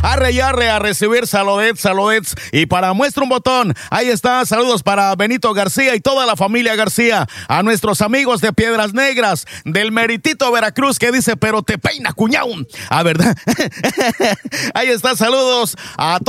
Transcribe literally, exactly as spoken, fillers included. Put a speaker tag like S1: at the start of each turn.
S1: Arre y arre a recibir saludets, saludets. Y para muestra un botón, ahí está, saludos para Benito García y toda la familia García. A nuestros amigos de Piedras Negras, del Meritito Veracruz, que dice, pero te peina, cuñao. Ah, ¿verdad? Ahí está, saludos a todos.